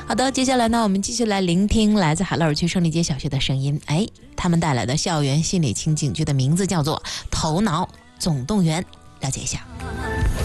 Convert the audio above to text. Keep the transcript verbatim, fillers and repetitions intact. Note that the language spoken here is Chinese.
好的，接下来呢，我们继续来聆听来自海乐尔区胜利街小学的声音。哎，他们带来的校园心理情景剧的名字叫做《头脑总动员》，了解一下。